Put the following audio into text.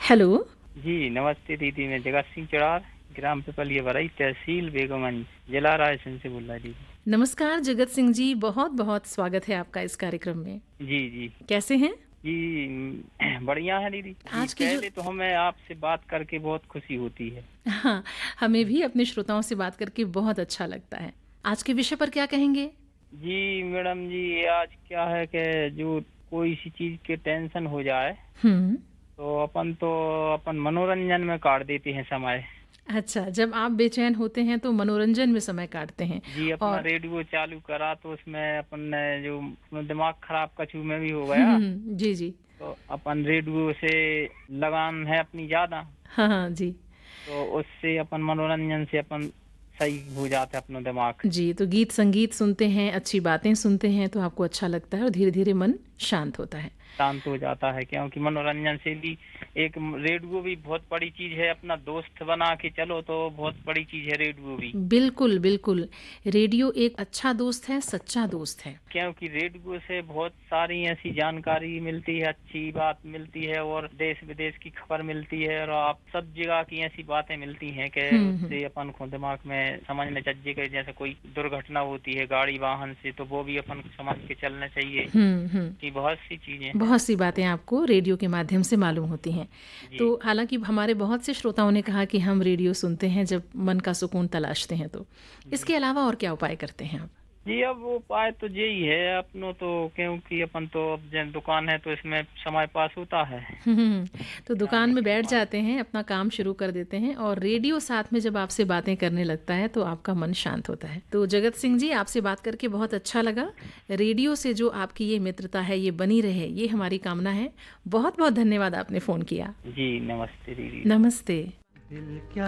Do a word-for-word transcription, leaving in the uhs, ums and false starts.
Hello. जी, नमस्ते दीदी, मैं जगत सिंह चड़ार, ग्राम पिपलिया बरई, तहसील बेगमगंज, जिला रायसेन से बोल रहा है दीदी। नमस्कार जगत सिंह जी, बहुत-बहुत स्वागत है आपका इस कार्यक्रम में। जी, जी। कैसे हैं? जी, उम, बढ़िया है दीदी। जी, आज की जो पहले तो हमें आपसे बात करके बहुत खुशी होती है। हाँ, हमें भी अपने श्रोताओं से बात करके बहुत अच्छा लगता है। आज के विषय पर क्या कहेंगे? जी, मैडम जी, आज क्या है कि जो कोई सी चीज़ की टेंशन हो जाए, हुँ। तो अपन तो अपन मनोरंजन में काट देते हैं समय। अच्छा, जब आप बेचैन होते हैं तो मनोरंजन में समय काटते हैं जी, अपना और रेडियो चालू करा तो उसमें अपन ने जो अपना दिमाग खराब कछु में भी हो गया, हुँ, जी, जी। तो अपन रेडियो से लगान है अपनी ज़्यादा। हाँ, हाँ, जी। तो उससे अपन मनोरंजन से अपन सही हो जाता है अपना दिमाग। जी, तो गीत-संगीत सुनते हैं, अच्छी बातें सुनते हैं तो आपको अच्छा लगता है और धीरे-धीरे मन शांत होता है। शांत हो जाता है क्योंकि मनोरंजन से भी एक रेडियो भी बहुत बड़ी चीज है, अपना दोस्त बना के चलो तो बहुत बड़ी चीज है रेडियो भी। बिल्कुल, बिल्कुल। रेडियो एक अच्छा दोस्त है, सच्चा दोस्त है। क्योंकि रेडियो से बहुत सारी ऐसी जानकारी मिलती है, अच्छी बात मिलती है और देश विदेश की खबर मिलती है और आप सब जगह की ऐसी बातें मिलती हैं कि हुँ, हुँ। उससे अपन को दिमाग में समझ में चज्जे के जैसे कोई दुर्घटना होती है गाड़ी वाहन से तो वो भी अपन को समझ के चलना चाहिए हुँ, हुँ। कि बहुत सी चीजें हैं। बहुत सी बातें आपको रेडियो के माध्यम से मालूम होती हैं। जी, तो हालाँकि हमारे बहुत से श्रोताओं ने कहा कि हम रेडियो सुनते हैं जब मन का सुकून तलाशते हैं तो। जी। इसके अलावा और क्या उपाय करते हैं आप? जी, अब वो उपाय तो यही है अपनों तो क्योंकि अपन तो अब जन दुकान है तो इसमें समय पास होता है। तो शाम दुकान में के बैठ बाद जाते हैं, अपना काम शुरू कर देते हैं और रेडियो साथ में जब आपसे बातें करने लगता है तो आपका मन शांत होता है। तो जगत सिंह जी आपसे बात करके बहुत अच्छा लगा। रेडियो से जो आपकी ये मित्रता है ये बनी रहे ये हमारी कामना है। बहुत-बहुत धन्यवाद आपने फ़ोन किया। जी, नमस्ते दीदी। नमस्ते। दिल क्या